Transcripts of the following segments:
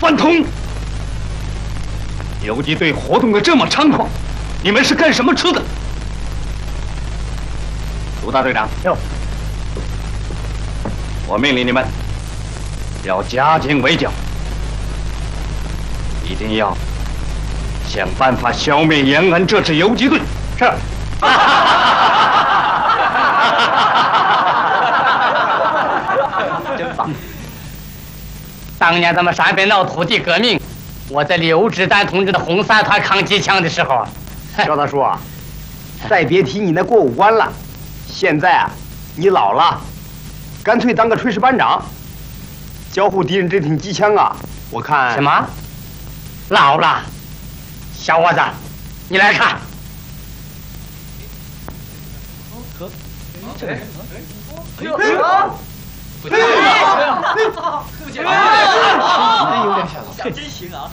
顽童！游击队活动的这么猖狂，你们是干什么吃的？卢大队长， 哟， 我命令你们要加紧围剿，一定要想办法消灭延安这支游击队。是。 真棒！当年咱们陕北闹土地革命，我在刘志丹同志的红三团扛机枪的时候， 赵大叔啊，再别提你那过五关了。现在啊，你老了，干脆当个炊事班长，交付敌人这挺机枪啊！我看什么？老了？小伙子，你来看。 真行啊！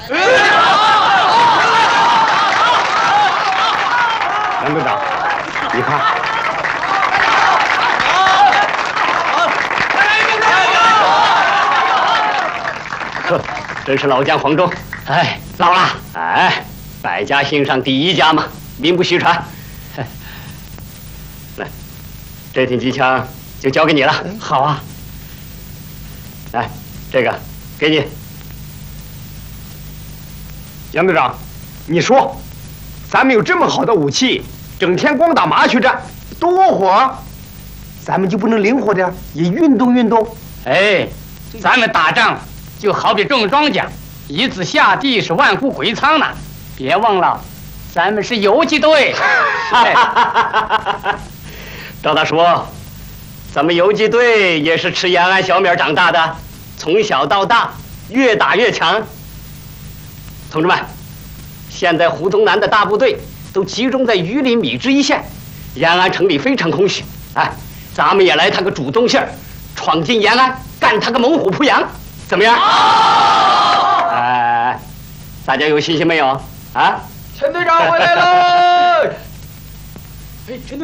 杨队长，你看， 呵，真是老将黄忠。哎，老了。哎，百家姓上第一家嘛，名不虚传。来，这挺机枪就交给你了。好啊。来，这个给你。 杨队长，你说，咱们有这么好的武器，整天光打麻雀战，多火！咱们就不能灵活点，也运动运动？ 哎，咱们打仗就好比种庄稼，一字下地是万户归仓呢。别忘了，咱们是游击队。赵大叔，咱们游击队也是吃延安小米长大的，从小到大越打越强。同志们，现在胡宗南的大部队都集中在榆林米脂一线，延安城里非常空虚。哎，咱们也来趟个主动性儿，闯进延安，干他个猛虎扑羊，怎么样？哎，大家有信心没有？啊？ 陈队长回来了！哎，陈队。